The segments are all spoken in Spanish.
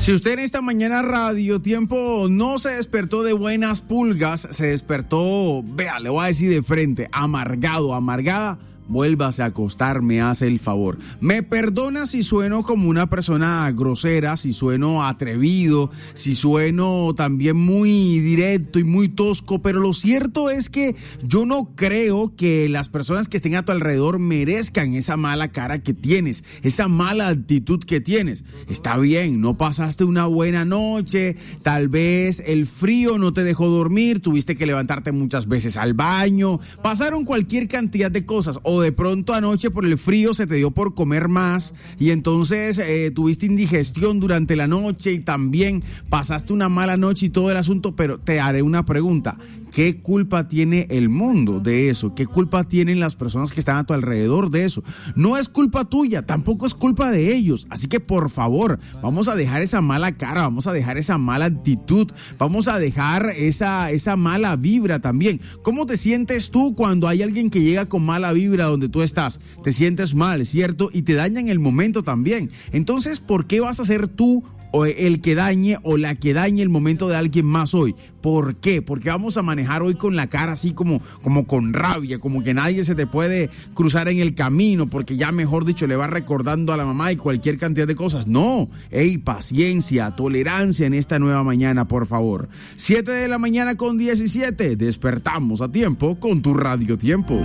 Si usted en esta mañana Radio Tiempo no se despertó de buenas pulgas, se despertó, vea, le voy a decir de frente, amargado, amargada, vuélvase a acostar, me hace el favor. Me perdona si sueno como una persona grosera, si sueno atrevido, si sueno también muy directo y muy tosco, pero lo cierto es que yo no creo que las personas que estén a tu alrededor merezcan esa mala cara que tienes, esa mala actitud que tienes. Está bien, no pasaste una buena noche, tal vez el frío no te dejó dormir, tuviste que levantarte muchas veces al baño, pasaron cualquier cantidad de cosas, o de pronto anoche por el frío se te dio por comer más y entonces tuviste indigestión durante la noche y también pasaste una mala noche y todo el asunto, pero te haré una pregunta. ¿Qué culpa tiene el mundo de eso? ¿Qué culpa tienen las personas que están a tu alrededor de eso? No es culpa tuya, tampoco es culpa de ellos. Así que por favor, vamos a dejar esa mala cara, vamos a dejar esa mala actitud, vamos a dejar esa mala vibra también. ¿Cómo te sientes tú cuando hay alguien que llega con mala vibra donde tú estás? Te sientes mal, ¿cierto? Y te daña en el momento también. Entonces, ¿por qué vas a ser tú o el que dañe o la que dañe el momento de alguien más hoy? ¿Por qué? Porque vamos a manejar hoy con la cara así como con rabia, como que nadie se te puede cruzar en el camino, porque ya mejor dicho le va recordando a la mamá y cualquier cantidad de cosas. No, paciencia, tolerancia en esta nueva mañana, por favor. 7 de la mañana con 17, despertamos a tiempo con tu Radio Tiempo.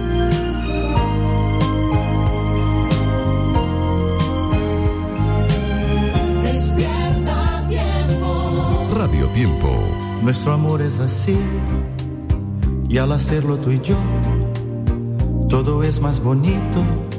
Radio Tiempo. Nuestro amor es así, y al hacerlo tú y yo, todo es más bonito.